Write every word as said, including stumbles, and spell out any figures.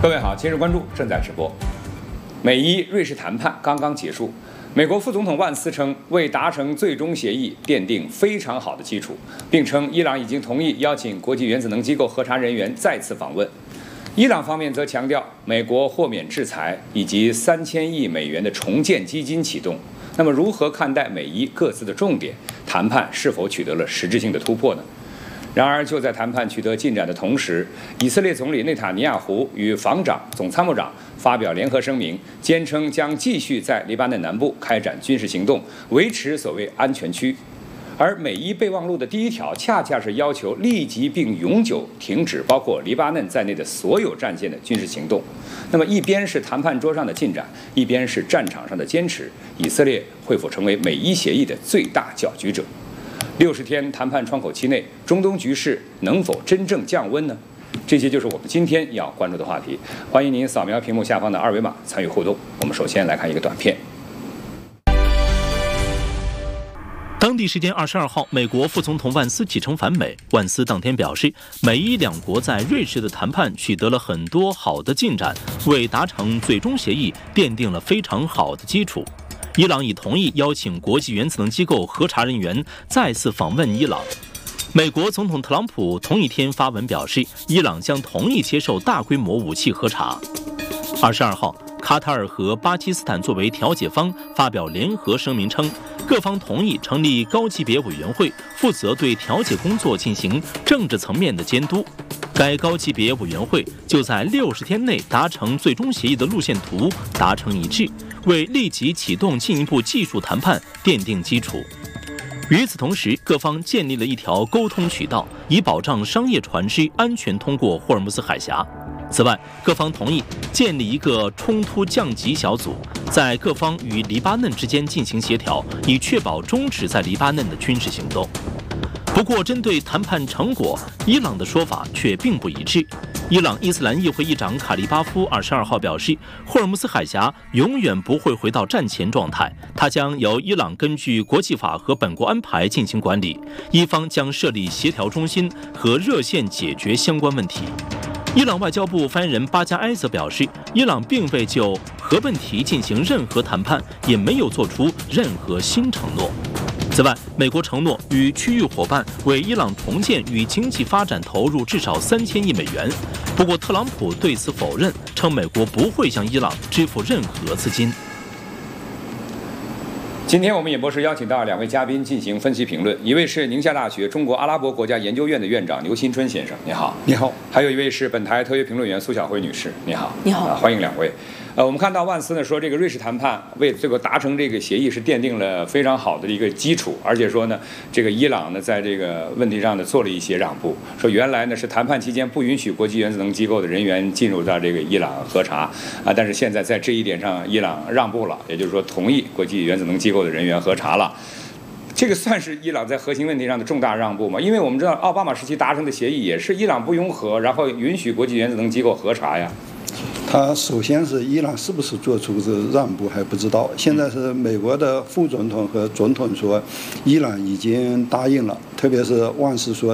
各位好，今日关注正在直播。美伊瑞士谈判刚刚结束，美国副总统万斯称，为达成最终协议奠定非常好的基础，并称伊朗已经同意邀请国际原子能机构核查人员再次访问。伊朗方面则强调，美国豁免制裁以及三千亿美元的重建基金启动。那么，如何看待美伊各自的重点？谈判是否取得了实质性的突破呢？然而，就在谈判取得进展的同时，以色列总理内塔尼亚胡与防长总参谋长发表联合声明，坚称将继续在黎巴嫩南部开展军事行动，维持所谓安全区。而美伊备忘录的第一条，恰恰是要求立即并永久停止包括黎巴嫩在内的所有战线的军事行动。那么，一边是谈判桌上的进展，一边是战场上的坚持，以色列会否成为美伊协议的最大搅局者？六十天谈判窗口期内，中东局势能否真正降温呢？这些就是我们今天要关注的话题。欢迎您扫描屏幕下方的二维码参与互动。我们首先来看一个短片。 当地时间二十二号，美国副总统万斯启程返美。万斯当天表示，美伊两国在瑞士的谈判取得了很多好的进展，为达成最终协议奠定了非常好的基础。伊朗已同意邀请国际原子能机构核查人员再次访问伊朗。美国总统特朗普同一天发文表示，伊朗将同意接受大规模武器核查。二十二号，卡塔尔和巴基斯坦作为调解方发表联合声明称，各方同意成立高级别委员会，负责对调解工作进行政治层面的监督。该高级别委员会就在六十天内达成最终协议的路线图达成一致，为立即启动进一步技术谈判奠定基础。与此同时，各方建立了一条沟通渠道，以保障商业船只安全通过霍尔木兹海峡。此外，各方同意建立一个冲突降级小组，在各方与黎巴嫩之间进行协调，以确保终止在黎巴嫩的军事行动。不过，针对谈判成果，伊朗的说法却并不一致。伊朗伊斯兰议会议长卡利巴夫二十二号表示，霍尔木兹海峡永远不会回到战前状态，它将由伊朗根据国际法和本国安排进行管理，伊方将设立协调中心和热线解决相关问题。伊朗外交部发言人巴加埃则表示，伊朗并未就核问题进行任何谈判，也没有做出任何新承诺。此外，美国承诺与区域伙伴为伊朗重建与经济发展投入至少三千亿美元。不过，特朗普对此否认，称美国不会向伊朗支付任何资金。 今天我们演播室邀请到两位嘉宾进行分析评论，一位是宁夏大学中国阿拉伯国家研究院的院长牛新春先生，你好。 你好。 还有一位是本台特约评论员苏晓慧女士，你好。 你好。 啊、欢迎两位。呃，我们看到万斯呢说，这个瑞士谈判为这个达成这个协议是奠定了非常好的一个基础，而且说呢，这个伊朗呢在这个问题上呢做了一些让步，说原来呢是谈判期间不允许国际原子能机构的人员进入到这个伊朗核查啊，但是现在在这一点上伊朗让步了，也就是说同意国际原子能机构的人员核查了。这个算是伊朗在核心问题上的重大让步吗？因为我们知道奥巴马时期达成的协议也是伊朗不拥核，然后允许国际原子能机构核查呀。 他首先是伊朗是不是做出这让步还不知道，现在是美国的副总统和总统说伊朗已经答应了，特别是万斯说